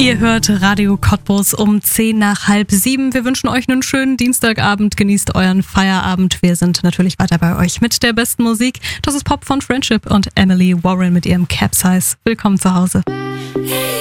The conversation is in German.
Ihr hört Radio Cottbus um 6:10. Wir wünschen euch einen schönen Dienstagabend. Genießt euren Feierabend. Wir sind natürlich weiter bei euch mit der besten Musik. Das ist Pop von Friendship und Emily Warren mit ihrem Capsize. Willkommen zu Hause.